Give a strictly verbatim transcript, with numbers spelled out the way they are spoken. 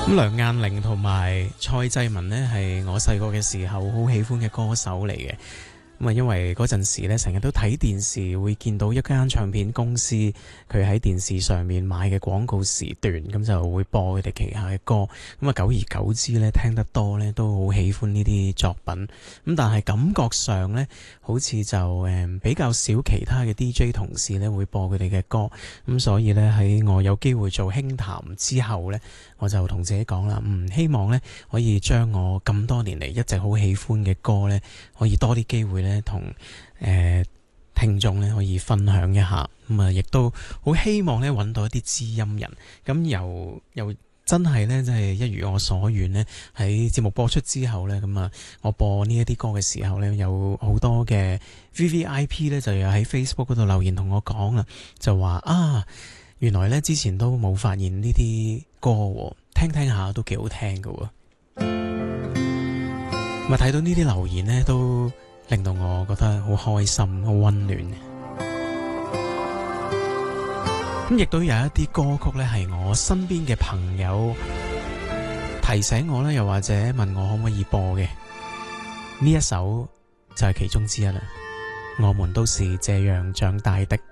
咁梁雁玲同埋蔡濟文呢，係我細個嘅時候好喜歡嘅歌手嚟嘅。咁啊，因為嗰陣時咧，成日都睇電視，會見到一間唱片公司佢喺電視上面買嘅廣告時段，咁就會播佢哋旗下嘅歌。咁啊，久而久之咧，聽得多咧，都好喜歡呢啲作品。咁但係感覺上咧，好似就誒比較少其他嘅 D J 同事咧會播佢哋嘅歌。咁所以咧，喺我有機會做輕談之後咧，我就同自己講啦，嗯，希望咧可以將我咁多年嚟一直好喜歡嘅歌咧，可以多啲機會咧同誒聽眾咧可以分享一下。咁啊，亦都好希望咧揾到一啲知音人。咁又又真係咧，即係一如我所願咧，喺節目播出之後咧，咁啊，我播呢一啲歌嘅時候咧，有好多嘅 V V I P 咧就有喺 Facebook 嗰度留言同我講啦，就話啊，原來咧之前都冇發現呢啲歌，聽聽下都幾好聽㗎喎。咁啊，睇到呢啲留言咧，都令到我覺得好開心、好溫暖。咁亦都有一啲歌曲咧，係我身邊嘅朋友提醒我咧，又或者問我可唔可以播嘅。呢一首就係其中之一啦。我們都是這樣長大的。